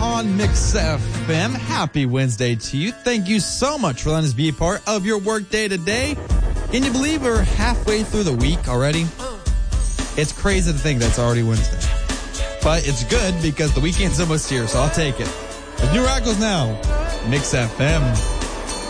on Mix FM. Happy Wednesday to you. Thank you so much for letting us be a part of your work day today. Can you believe we're halfway through the week already? It's crazy to think that's already Wednesday. But it's good because the weekend's almost here, so I'll take it. With New Radicals now, Mix FM.